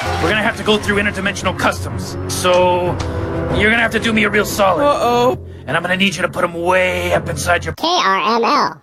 we're gonna have to go through interdimensional customs. So, you're gonna have to do me a real solid. Uh-oh. And I'm gonna need you to put them way up inside your... KRML.